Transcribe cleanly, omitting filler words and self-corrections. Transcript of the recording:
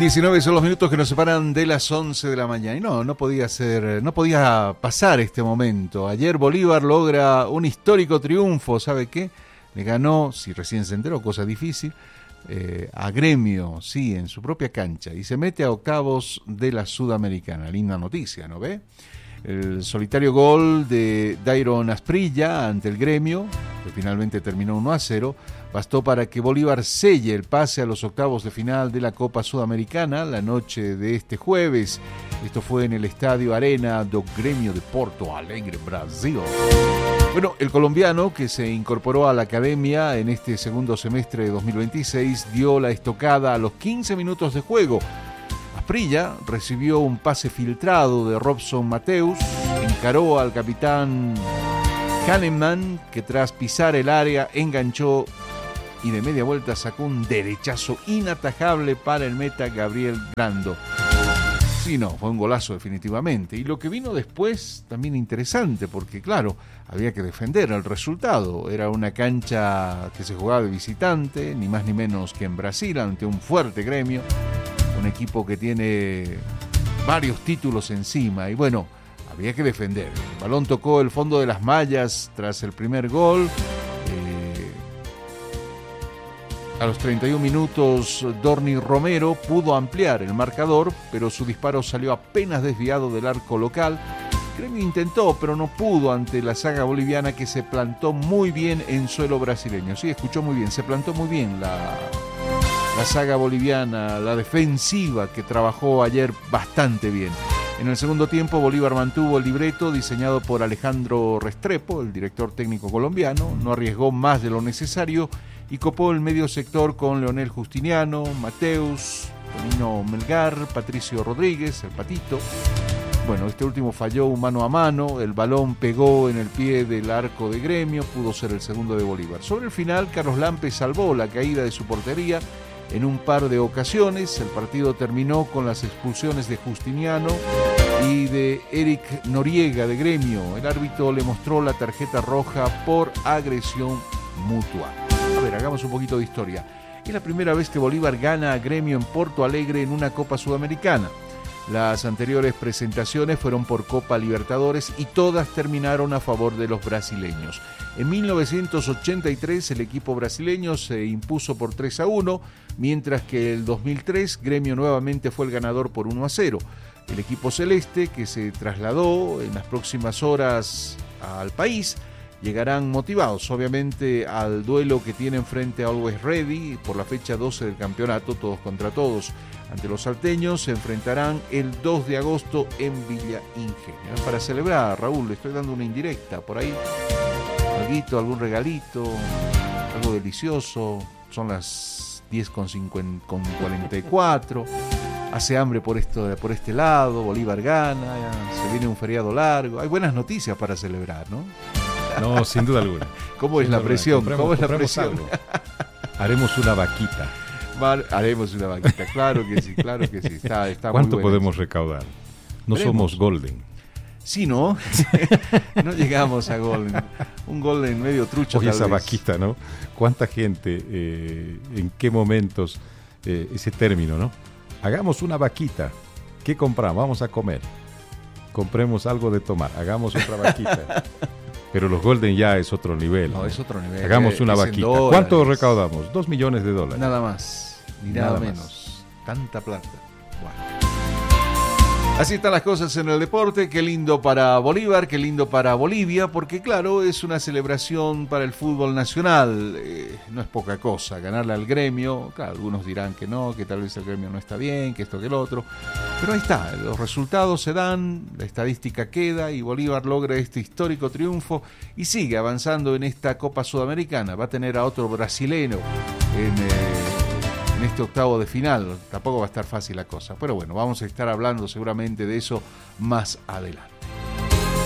19 son los minutos que nos separan de las 11 de la mañana. Y no podía pasar este momento. Ayer Bolívar logra un histórico triunfo, ¿sabe qué? Le ganó, si recién se enteró, cosa difícil, a Gremio, sí, en su propia cancha. Y se mete a octavos de la Sudamericana. Linda noticia, ¿no ve? El solitario gol de Dairon Asprilla ante el Gremio, que finalmente terminó 1-0, bastó para que Bolívar selle el pase a los octavos de final de la Copa Sudamericana la noche de este jueves. Esto fue en el Estadio Arena do Grêmio de Porto Alegre, Brasil. Bueno, el colombiano, que se incorporó a la academia en este segundo semestre de 2026, dio la estocada a los 15 minutos de juego. Asprilla recibió un pase filtrado de Robson Mateus, encaró al capitán Kahneman, que tras pisar el área enganchó y de media vuelta sacó un derechazo inatajable para el meta Gabriel Grando. Sí, no, fue un golazo definitivamente. Y lo que vino después también interesante, porque claro, había que defender el resultado. Era una cancha que se jugaba de visitante, ni más ni menos que en Brasil, ante un fuerte Gremio. Un equipo que tiene varios títulos encima y bueno, había que defender. El balón tocó el fondo de las mallas tras el primer gol. A los 31 minutos, Dorni Romero pudo ampliar el marcador, pero su disparo salió apenas desviado del arco local. Gremio intentó, pero no pudo ante la saga boliviana, que se plantó muy bien en suelo brasileño. Sí, escuchó muy bien, se plantó muy bien la saga boliviana, la defensiva, que trabajó ayer bastante bien. En el segundo tiempo, Bolívar mantuvo el libreto diseñado por Alejandro Restrepo, el director técnico colombiano, no arriesgó más de lo necesario y copó el medio sector con Leonel Justiniano, Mateus, Tonino Melgar, Patricio Rodríguez, el Patito. Bueno, este último falló un mano a mano, el balón pegó en el pie del arco de Gremio, pudo ser el segundo de Bolívar. Sobre el final, Carlos Lampe salvó la caída de su portería en un par de ocasiones. El partido terminó con las expulsiones de Justiniano y de Eric Noriega de Gremio. El árbitro le mostró la tarjeta roja por agresión mutua. A ver, hagamos un poquito de historia. Es la primera vez que Bolívar gana a Gremio en Porto Alegre en una Copa Sudamericana. Las anteriores presentaciones fueron por Copa Libertadores y todas terminaron a favor de los brasileños. En 1983 el equipo brasileño se impuso por 3-1, mientras que el 2003 Gremio nuevamente fue el ganador por 1-0. El equipo celeste, que se trasladó en las próximas horas al país, llegarán motivados, obviamente, al duelo que tienen frente a Always Ready por la fecha 12 del campeonato, todos contra todos. Ante los salteños se enfrentarán el 2 de agosto en Villa Ingenio. Para celebrar, Raúl, le estoy dando una indirecta por ahí. Algo, algún regalito, algo delicioso. Son las 10:44. Hace hambre por este lado, Bolívar gana, se viene un feriado largo. Hay buenas noticias para celebrar, ¿no? No, sin duda alguna. ¿Cómo es la presión? ¿Cómo es la presión? Haremos una vaquita. Haremos una vaquita, claro que sí, claro que sí. Está ¿Cuánto muy bueno. podemos recaudar? No somos Golden. Sí, ¿no? No llegamos a Golden. Un Golden medio trucho. Oye, tal esa vez. vaquita, ¿no? ¿Cuánta gente, en qué momentos, ese término, ¿no? Hagamos una vaquita. ¿Qué compramos? Vamos a comer. Compremos algo de tomar. Hagamos otra vaquita. Pero los Golden ya es otro nivel. No, es otro nivel. Hagamos una vaquita. ¿Cuánto recaudamos? 2 millones de dólares. Nada más, ni nada menos. Más. Tanta plata. Wow. Así están las cosas en el deporte. Qué lindo para Bolívar, qué lindo para Bolivia, porque claro, es una celebración para el fútbol nacional. No es poca cosa ganarle al Gremio. Claro, algunos dirán que no, que tal vez el Gremio no está bien, que esto, que el otro. Pero ahí está, los resultados se dan, la estadística queda y Bolívar logra este histórico triunfo y sigue avanzando en esta Copa Sudamericana. Va a tener a otro brasilero en este octavo de final. Tampoco va a estar fácil la cosa, pero bueno, vamos a estar hablando seguramente de eso más adelante.